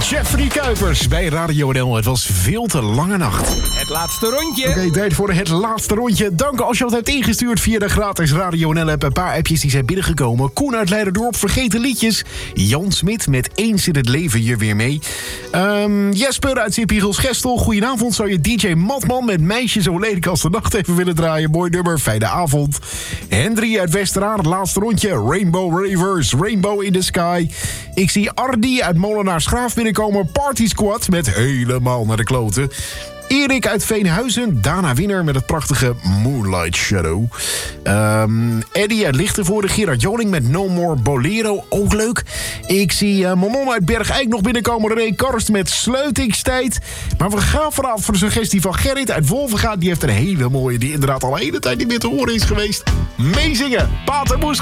Jeffrey Kuipers bij Radio NL. Het was veel te lange nacht. Het laatste rondje. Oké, tijd voor het laatste rondje. Dank als je wat hebt ingestuurd via de gratis Radio NL-app. Een paar appjes die zijn binnengekomen. Koen uit Leiderdorp, vergeten liedjes. Jan Smit met Eens in het leven je weer mee. Jesper uit Sint-Piegels-Gestel. Goedenavond, zou je DJ Matman met Meisje zo lelijk als de nacht even willen draaien? Mooi nummer, fijne avond. Hendry uit Westeraan, het laatste rondje. Rainbow Ravers, Rainbow in the Sky. Ik zie Ardi uit Molenaarsgraaf binnenkomen. Party Squad met Helemaal naar de kloten. Erik uit Veenhuizen, Dana Winner met het prachtige Moonlight Shadow. Eddie uit Lichtenvoorde, Gerard Joling met No More Bolero, ook leuk. Ik zie Manon uit Bergijk nog binnenkomen, René Karst met Sluitingstijd. Maar we gaan vanaf voor de suggestie van Gerrit uit Wolvenga. Die heeft een hele mooie, die inderdaad al een hele tijd niet meer te horen is geweest. Meezingen, Patermoes.